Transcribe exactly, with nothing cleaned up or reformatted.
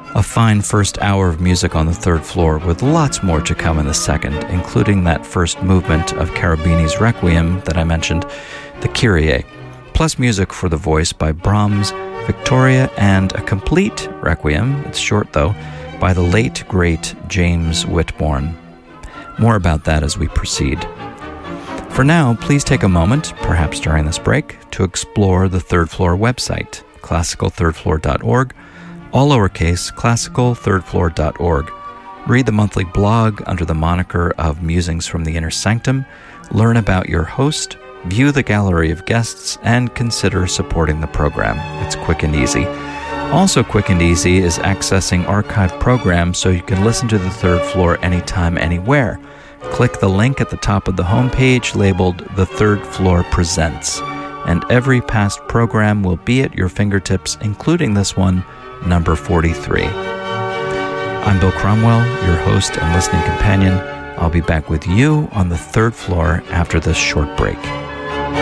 A fine first hour of music on the third floor, with lots more to come in the second, including that first movement of Cherubini's Requiem that I mentioned, the Kyrie, plus music for the voice by Brahms, Victoria, and a complete Requiem, it's short though, by the late, great James Whitbourne. More about that as we proceed. For now, please take a moment, perhaps during this break, to explore the Third Floor website, classical third floor dot org, all lowercase, classical third floor dot org. Read the monthly blog under the moniker of Musings from the Inner Sanctum, learn about your host, view the gallery of guests, and consider supporting the program. It's quick and easy. Also quick and easy is accessing archived programs so you can listen to the Third Floor anytime, anywhere. Click the link at the top of the homepage labeled The Third Floor Presents, and every past program will be at your fingertips, including this one, number forty-three. I'm Bill Cromwell, your host and listening companion. I'll be back with you on the third floor after this short break.